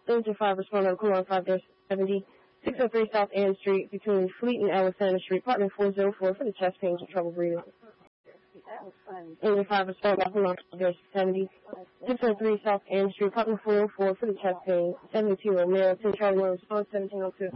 Engine 5 responding on Coulon 5-70, 603 South Ann Street between Fleet and Alexander Street, apartment 404 for the chest pains and trouble breathing. Engine 5 responding on Coulon 5-70, 603 South Ann Street, apartment 404 for the chest pain, 72 male, 10 Charlie 1 response 1702.